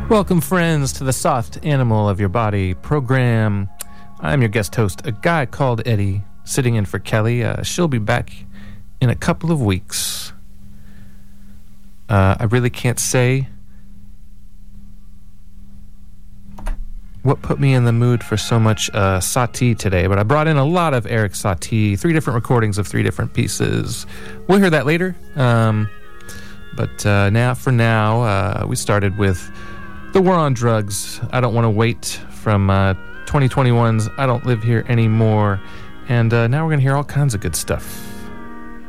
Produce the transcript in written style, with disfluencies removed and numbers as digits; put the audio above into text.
Welcome, friends, to the Soft Animal of Your Body program. I'm your guest host, a guy called Eddie, sitting in for Kelly. She'll be back in a couple of weeks. I really can't say what put me in the mood for so much Satie today, but I brought in a lot of Eric Satie, 3 different recordings of 3 different pieces. We'll hear that later. But now, we started with The War on Drugs, I Don't Want to Wait, from 2021's I Don't Live Here Anymore. And now we're going to hear all kinds of good stuff.